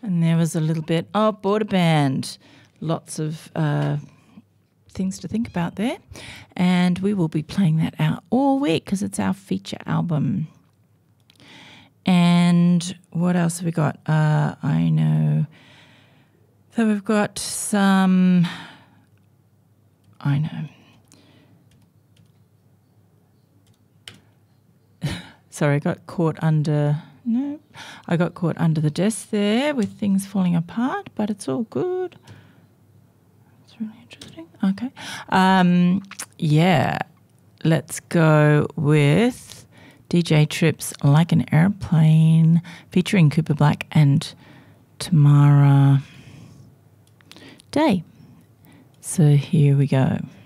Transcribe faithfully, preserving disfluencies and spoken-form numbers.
And there was a little bit of Border Band. Lots of uh, things to think about there. And we will be playing that out all week because it's our feature album. And what else have we got? Uh, I know that we've got some, I know. Sorry, I got caught under, no, I got caught under the desk there with things falling apart, but it's all good. It's really interesting. Okay. Um, yeah, let's go with D J Trips Like an Airplane featuring Cooper Black and Tamara Day. So here we go.